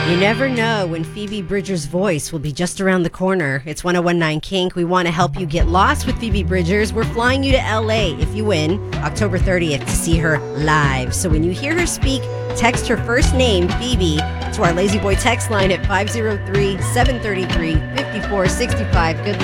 You never know when Phoebe Bridgers' voice will be just around the corner. It's 1019 Kink. We want to help you get lost with Phoebe Bridgers. We're flying you to LA if you win October 30th to see her live. So when you hear her speak, text her first name, Phoebe, to our Lazy Boy text line at 503-733-5465. Good